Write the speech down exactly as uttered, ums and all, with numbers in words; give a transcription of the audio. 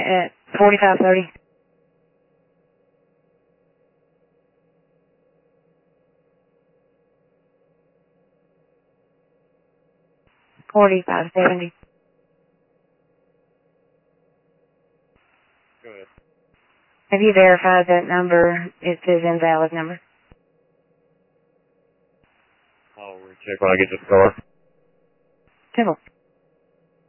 at forty-five thirty. forty-five seventy. Go ahead. Have you verified that number? It says invalid number. I'll recheck when I get to the car. Simple.